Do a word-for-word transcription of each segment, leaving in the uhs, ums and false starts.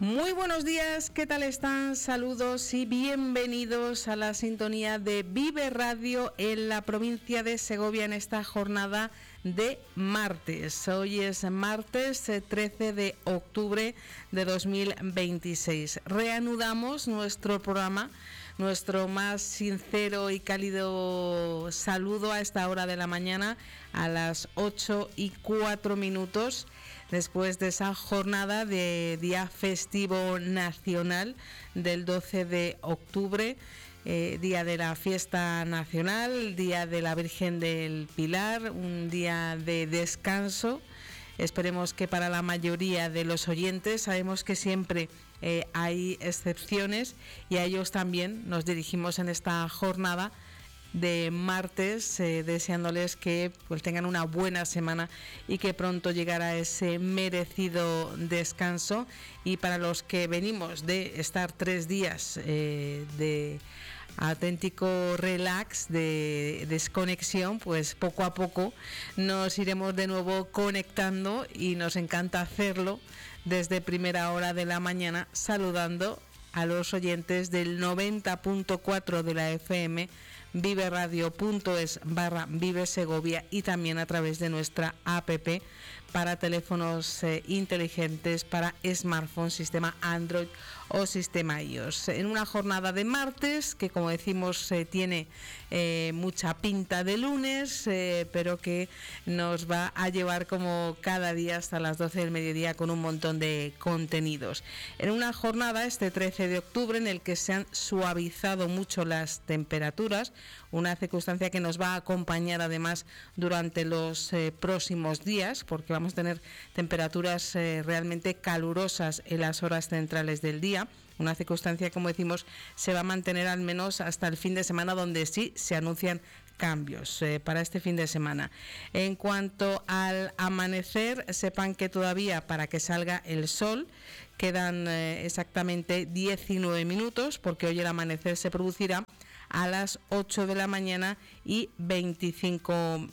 Muy buenos días, ¿qué tal están? Saludos y bienvenidos a la sintonía de Vive Radio en la provincia de Segovia en esta jornada de martes. Hoy es martes trece de octubre de dos mil veintiséis. Reanudamos nuestro programa, nuestro más sincero y cálido saludo a esta hora de la mañana a las ocho y cuatro minutos. Después de esa jornada de Día Festivo Nacional del doce de octubre, eh, Día de la Fiesta Nacional, Día de la Virgen del Pilar, un día de descanso. Esperemos que para la mayoría de los oyentes, sabemos que siempre eh, hay excepciones y a ellos también nos dirigimos en esta jornada de martes, eh, deseándoles que pues tengan una buena semana y que pronto llegará ese merecido descanso. Y para los que venimos de estar tres días eh, de auténtico relax, de desconexión, pues poco a poco nos iremos de nuevo conectando y nos encanta hacerlo desde primera hora de la mañana, saludando a los oyentes del noventa punto cuatro de la F M, viveradio.es barra Vive Segovia, y también a través de nuestra app para teléfonos eh, inteligentes, para smartphone, sistema Android o sistema iOS. En una jornada de martes que, como decimos, eh, tiene eh, mucha pinta de lunes, eh, pero que nos va a llevar como cada día hasta las doce del mediodía con un montón de contenidos. En una jornada, este trece de octubre, en el que se han suavizado mucho las temperaturas, una circunstancia que nos va a acompañar además durante los eh, próximos días, porque vamos a tener temperaturas eh, realmente calurosas en las horas centrales del día. Una circunstancia, como decimos, se va a mantener al menos hasta el fin de semana, donde sí se anuncian cambios eh, para este fin de semana. En cuanto al amanecer, sepan que todavía para que salga el sol quedan eh, exactamente diecinueve minutos, porque hoy el amanecer se producirá a las ocho de la mañana y veinticinco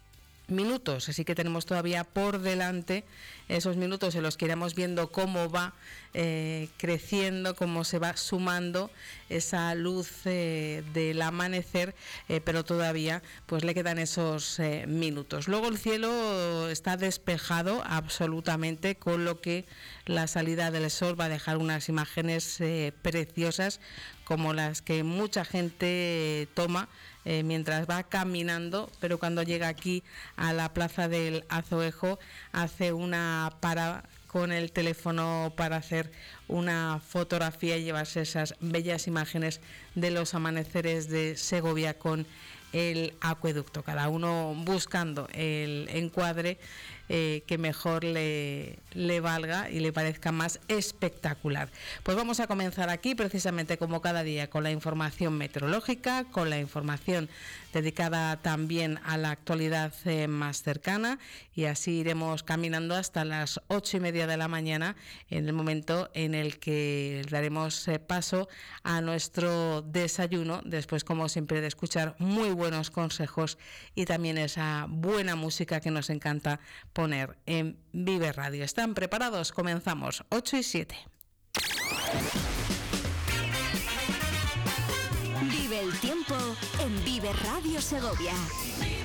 minutos, así que tenemos todavía por delante esos minutos en los que iremos viendo cómo va eh, creciendo, cómo se va sumando esa luz eh, del amanecer, eh, pero todavía pues le quedan esos eh, minutos. Luego el cielo está despejado absolutamente, con lo que la salida del sol va a dejar unas imágenes eh, preciosas, como las que mucha gente toma eh, mientras va caminando, pero cuando llega aquí a la Plaza del Azoejo hace una parada con el teléfono para hacer una fotografía y llevarse esas bellas imágenes de los amaneceres de Segovia con el acueducto, cada uno buscando el encuadre eh, que mejor le, le valga y le parezca más espectacular. Pues vamos a comenzar aquí, precisamente como cada día, con la información meteorológica, con la información dedicada también a la actualidad eh, más cercana, y así iremos caminando hasta las ocho y media de la mañana, en el momento en el que daremos eh, paso a nuestro desayuno, después, como siempre, de escuchar muy buenos consejos y también esa buena música que nos encanta poner en Vive Radio. ¿Están preparados? Comenzamos. ocho y siete. Vive el tiempo en Vive Radio Segovia.